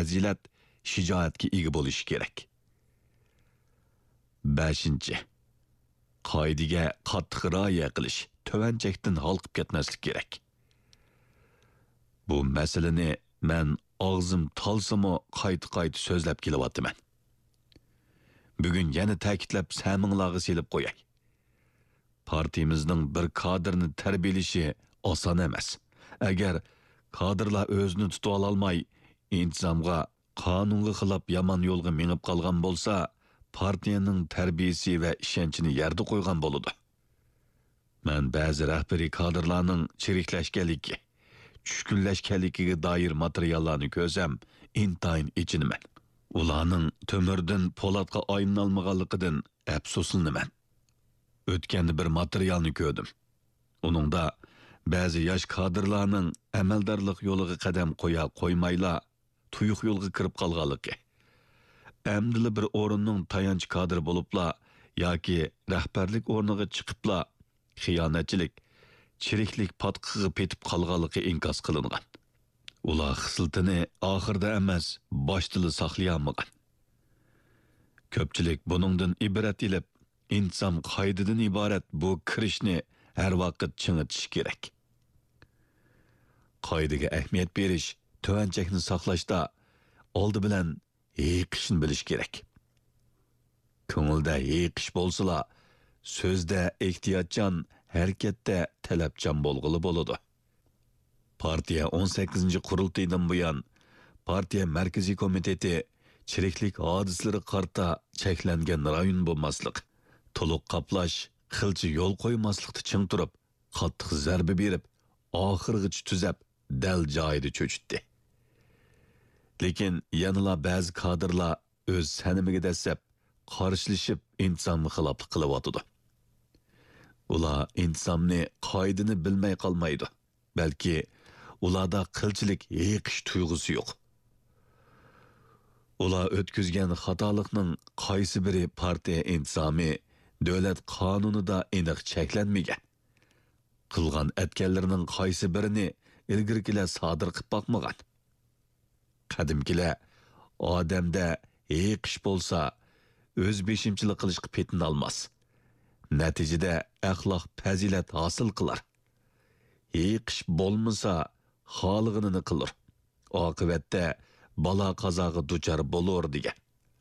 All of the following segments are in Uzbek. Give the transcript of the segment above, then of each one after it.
fazilat, shijoatga ega bo'lishi kerak. 5. Qoidaga qattiq rioya qilish, tuvanchakdan halqib ketmaslik kerak. Bu masalani men og'zim talsimi qayta so'zlab kelyapman. Bugun yana ta'kidlab saminglarga selib qo'yay. Partiyamizning bir kadrni tarbiyalashi oson emas. Agar kadrlar o'zini tuta olmay, intizomga, qonunga xilof yomon yo'lga minib qolgan bo'lsa, partiyaning tarbiyasi va ishonchini yerda qo'ygan bo'ladi. Men ba'zi rahbariy kadrlarning chiriklashganligi, tushkunlashganligiga doir materiallarni ko'rsam, intayin ichinaman. Ularning to'mirdan po'latga aylanolmaganligidan afsuslanaman. O'tganda bir materialni ko'rdim. Uningda ba'zi yosh kadrlarning amaldorlik yo'liga qadam qo'ymayla tuyuq yo'lga kirib qolganligi. Amdili bir o'rinning tayanch kadr bo'libla yoki rahbarlik o'rniga chiqibla xiyonatchilik, chiriklik patqiga petib qolganligi inkos qilingan. Ular xislitini oxirda emas, boshda saqlay olmagan. Ko'pchilik buningdan ibrat ilib, inson qoidadan iborat bu kirishni har vaqt chingitish kerak. Qoidaga ahamiyat berish, tuvanchakni saqlashda oldi bilan yiqishni bilish kerak. Ko'ngilda yiqish bo'lsa, so'zda ehtiyotchan, harakatda talabchan bo'lg'ili bo'ladi. Partiya 18 qurultaydan buyon partiya markaziy komiteti chiriklik hodislari qarta cheklangan rayon bo'lmaslik, to'liq qaplash, xilchi yo'l qo'ymaslikda ching turib, qattiq zarba berib, oxirgacha tuzab, dal joyida cho'chitdi. Lekin yanıla ba'zi kadrlar o'z sanimiga dasab, qarshilashib, intizomga xiloflik qilyotdi. Ular intizomni, qoidani bilmay qolmaydi. Balki ularda qilchilik, yiqish tuyg'usi yo'q. Ular o'tkazgan xatolikning qaysi biri partiya intizomi, davlat qonunida aniq cheklanmagan. Qilgan atganlarining qaysi birini ilgirkilar sodir qilib boqmagan. Qadimkilar odamda yiqish bo'lsa, o'z beshimchilik qilishga petin olmas. Natijada axloq fazilat hosil qilar. Yiqish bo'lmasa, xolig'ini qilar. Oqibatda balo qazoga duchor bo'lur degan.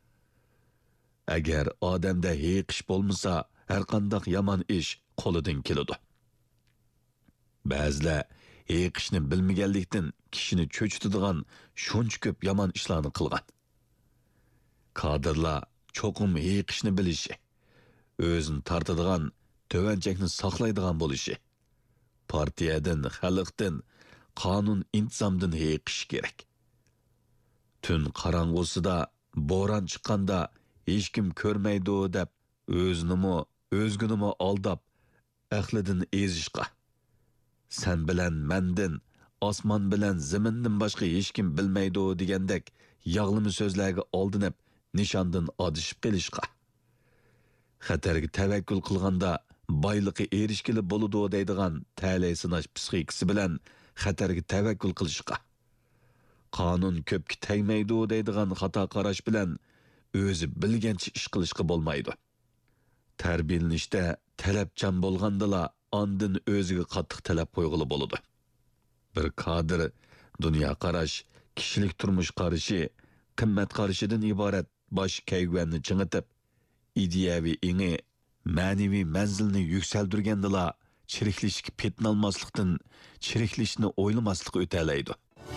Agar odamda yiqish bo'lmasa, har qanday yomon ish qo'lidan keladi. Ba'zilar yiqishni bilmaganlikdan kishini cho'chitadigan shuncha ko'p yomon ishlarni qilgan. Kadrlar cho'qim yiqishni bilishi, o'zini tortadigan, tuvanchakni saqlaydigan bo'lishi, partiyadan, xalqdan, qonun intizomdan yiqish kerak. Tun qorong'usida bo'ron chiqqanda hech kim ko'rmaydi deb o'zginimi aldab, aqlidan ezishqa. Sen bilan mendin, osmon bilan zamindan boshqa hech kim bilmaydi degandek yog'limi so'zlarga oldinib, nishondan odishib qilishqa. Xatarga tavakkul qilganda boyliqqa erishgili bo'ladi deydigan ta'lay sinash psixikasi bilan xatarga tavakkul qilishqa. Qonun ko'pga tegmaydi deydigan xato qarash bilan o'zi bilgancha ish qilishga bo'lmaydi. Tarbiyalanishda talabchan bo'lgandala ondan o'ziga qattiq talab qo'yg'ili bo'ladi. Bir kadr dunyo qarash, kishilik turmush qarashi, qimmat qarashidan iborat bosh kayvanni chingitib, ideyaviy ingi, ma'naviy manzilni yuksaltirgandala chiriklishga petnolmaslikdan chiriklishni o'ylamaslik o'talaydi.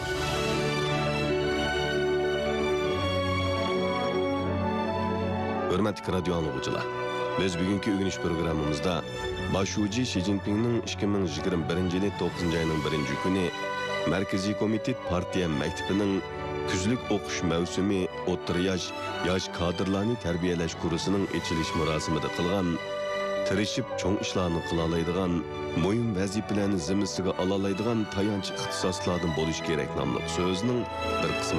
Hürmetli radyo anlıqçılar, biz bugünkü ögünüş programımızda Başuci Xi Jinping'nin 2021 yılı 9. ayının 1. günü Merkezi Komitet Partiya Mektebi'nin küzlük okuş mevsimi o'ttir yaş kadrlarını terbiyeleş kurusunun içiliş murasimida qilgan, tirishib cho'ng ishlarni qilalaydigan, muhim vazifalarni zimmasiga olalaydigan tayanch ixtisoslardan bo'lish kerak nomli so'zning bir qismi